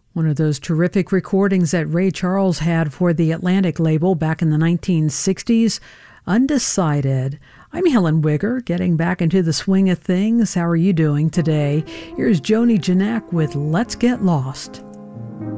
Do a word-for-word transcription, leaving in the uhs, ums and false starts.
One of those terrific recordings that Ray Charles had for the Atlantic label back in the nineteen sixties, Undecided. I'm Helen Wigger, getting back into the swing of things. How are you doing today? Here's Joni Janak with Let's Get Lost.